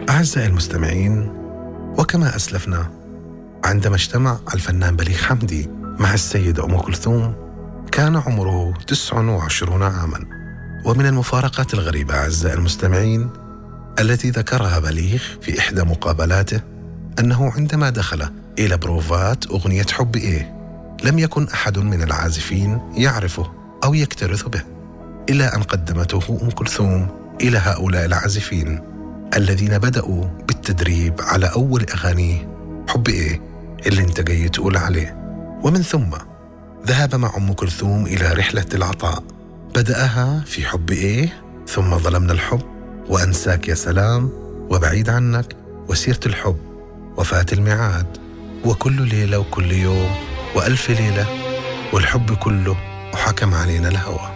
أعزائي المستمعين، وكما أسلفنا، عندما اجتمع الفنان بليغ حمدي مع السيدة أم كلثوم كان عمره 29 عاما. ومن المفارقات الغريبة أعزائي المستمعين التي ذكرها بليغ في إحدى مقابلاته أنه عندما دخل إلى بروفات أغنية حب إيه لم يكن أحد من العازفين يعرفه أو يكترث به، إلا أن قدمته أم كلثوم إلى هؤلاء العازفين الذين بدأوا بالتدريب على أول أغانيه حب إيه اللي انت جاي تقول عليه. ومن ثم ذهب مع أم كلثوم إلى رحلة العطاء، بدأها في حب إيه، ثم ظلمنا الحب، وأنساك يا سلام، وبعيد عنك، وسيرة الحب، وفات الميعاد، وكل ليلة وكل يوم، وألف ليلة، والحب كله، وحكم علينا الهوى.